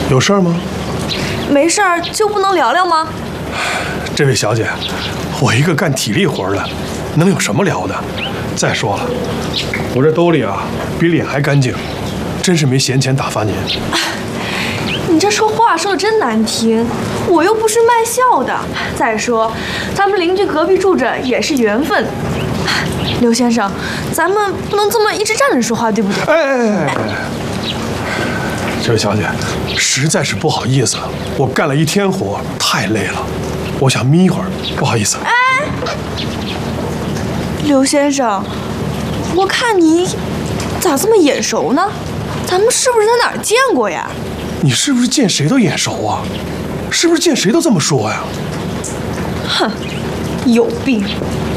有事儿吗？ 没事儿就不能聊聊吗？ 这位小姐，我一个干体力活的，能有什么聊的？再说了，我这兜里啊比脸还干净，真是没闲钱打发您。 你这说话说的真难听，我又不是卖笑的。再说，咱们邻居隔壁住着也是缘分。刘先生，咱们不能这么一直站着说话，对不对？ 哎，这位小姐，实在是不好意思了，我干了一天活，太累了，我想眯一会儿，不好意思。 哎，刘先生，我看你咋这么眼熟呢？咱们是不是在哪儿见过呀？ 你是不是见谁都眼熟啊？是不是见谁都这么说呀？ 哼，有病！